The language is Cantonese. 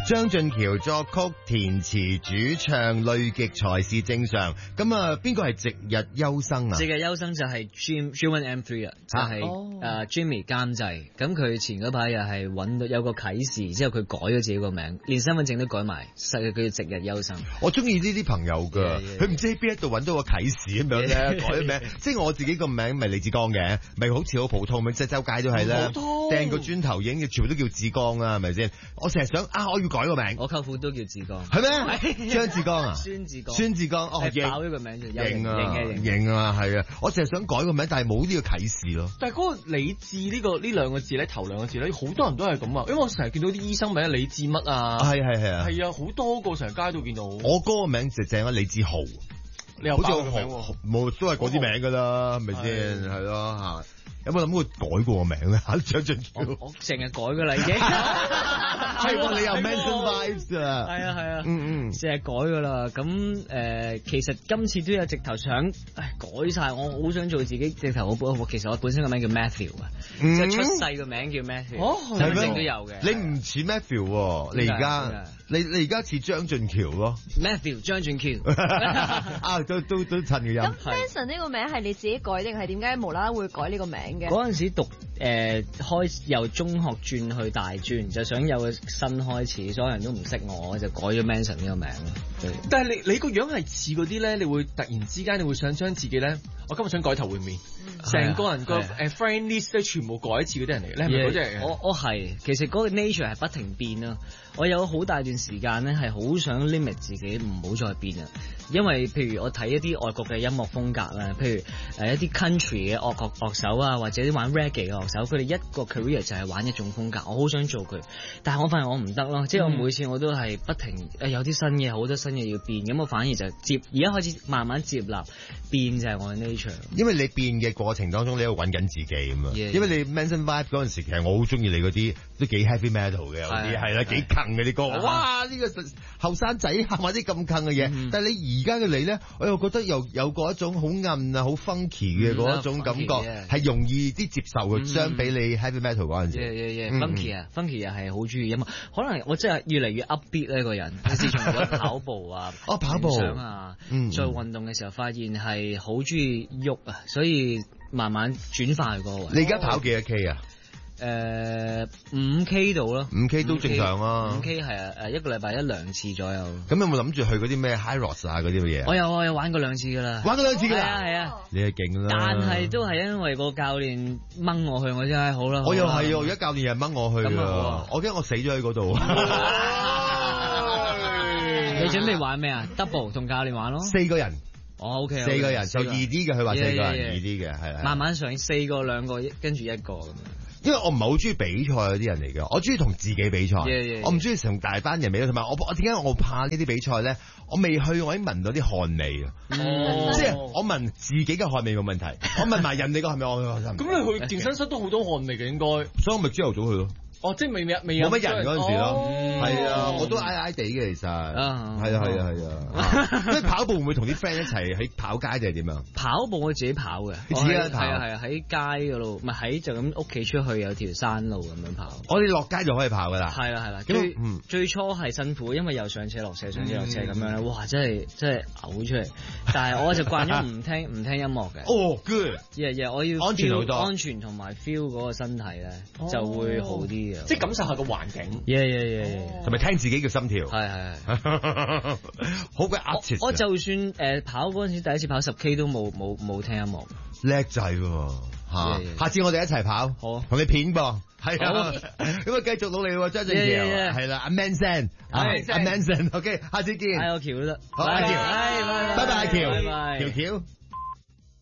張俊橋作曲填詞主唱，累極才是正常。咁啊，邊個係夕日優生啊？ 夕日優生就係 J1M3 啊，就係Jimmy 監製。咁佢前嗰排又係揾到有個啟示，之後佢改咗自己個名，連身份證都改埋，佢叫夕日優生。 我中意呢啲朋友噶，佢唔知喺邊一度揾到個啟示咁樣咧，改咗名。即係我自己個名咪李志剛嘅，咪好似好普通咁，即係周街都係啦，掟個磚頭影嘅，全部都叫志剛啊，係咪先？我成日想我要改個名， 我舅父都叫志剛， 係咩？張志剛啊，孫志剛， 爆咗個名就型啊，型啊，係啊！我成日想改個名，但係冇呢個啟示咯。 但係嗰個李志呢兩個字咧，頭兩個字咧，好多人都係咁啊，因為我成日見到啲醫生名李志乜啊，係啊，好多個成街都見到。 我哥個名就正啊，李志豪， 你又包個名喎， 冇都係嗰啲名噶啦，係咪先？係咯嚇。有冇諗過改過個名咧？張俊橋， 我成日改噶啦已經。 係喎，你又 Manson Vibes 啊？ 係啊，成日改噶啦。咁其實今次都有直頭想改晒，我好想做自己直頭。其實我本身個名叫 Matthew 啊，即係出世個名叫 Matthew，身份證都有嘅。 你唔似 Matthew 喎，你而家似張俊橋咯。 Matthew 張俊橋都襯嘅音。 咁 Manson 呢個名係你自己改定係點解無啦啦會改呢個名？ 嗰陣時讀由中學轉去大專，就想有個新開始，所有人都唔識我就改咗 Manson 呢個名咯。 但係你個樣係似嗰啲咧，你會突然之間你會想將自己咧，我今日想改頭換面，成個人個friend list 咧全部改一次嗰啲人嚟嘅，你係咪嗰隻嚟嘅？ 我係，其實嗰個 nature 係不停變咯。我有好大段時間咧係好想 limit 自己唔好再變啊，因為譬如我睇一啲外國嘅音樂風格啦，譬如一啲 country 嘅樂手啊，或者啲玩 reggae 嘅樂手，佢哋一個 career 就係玩一種風格，我好想做佢，但係我發現我唔得咯，即係我每次我都係不停有啲新嘢，好多新嘢要變，咁我反而就而家開始慢慢接納變就係我嘅 nature。 因為你變嘅過程當中，你喺度揾緊自己咁嘛。因為你 Manson Vibe 嗰陣時，其實我好中意你嗰啲都幾 heavy metal 嘅，有啲係啦，幾近嘅啲歌。哇！呢個後生仔喊埋啲咁近嘅嘢，但係你而家嘅你咧，我又覺得又有過一種好暗啊、好 funky 嘅嗰一種感覺，係容易啲接受嘅，相比你 heavy metal 嗰陣時。 funky 又係好中意音樂，可能我真係越嚟越 upbeat 呢個人。自從咗跑步啊， 跑步啊，做運動嘅時候，發現係好中意喐啊，所以慢慢轉化去嗰個位。 你而家跑幾多 K 啊 ？5K 度咯 ，5K 都正常啊。 5K 係一個禮拜1-2次左右。 咁有冇諗住去嗰啲咩 High Rocks 啊嗰啲嘅嘢？ 我有玩過2次噶啦。 玩過2次噶啦？ 係啊。 你係勁啦。 但係都係因為個教練掹我去，我真係好啦。 我又係而家教練又掹我去啊！我驚我死咗喺嗰度。 你準備玩咩啊 ？Double 同教練玩咯。 4個人。 OK。 4個人就易啲嘅，佢話4個人易啲嘅，係。 慢慢上4個2個跟住1個咁樣。 因為我唔係好中意比賽嗰啲人嚟嘅，我中意同自己比賽。我唔中意同大班人比賽，同埋我點解我怕呢啲比賽咧？我未去，我已經聞到啲汗味啊！即係我聞自己嘅汗味冇問題，我聞埋人哋個汗味我咁你去健身室都好多汗味嘅應該，所以我咪朝頭早去咯。 即係未冇乜人嗰陣時咯，係啊，我都挨挨地嘅其實，係啊。即係跑步會唔會同啲 friend 一齊喺跑街定係點啊？ 跑步我自己跑嘅， 自己跑係啊，喺街嗰度，唔係喺就咁屋企出去有條山路咁樣跑。 我哋落街就可以跑噶啦。 係啦。最初係辛苦，因為又上斜落斜上斜落斜咁樣咧，哇！真係嘔出嚟。但係我就慣咗唔聽音樂嘅。 哦，good。 我要安全好多， 安全同埋 feel 嗰個身體咧就會好啲。 即係感受下個環境， 同埋聽自己嘅心跳， 係， 好鬼 artist。 我就算跑嗰陣時，第一次跑10K 都冇聽音樂， 叻仔喎嚇！下次我哋一齊跑， 好同你片噃，係啊，咁啊繼續努力喎，張俊橋，係啦，阿 Manson，阿 Manson，OK，下次見， 阿橋都得， 好，阿橋， 拜拜， 阿橋，橋橋。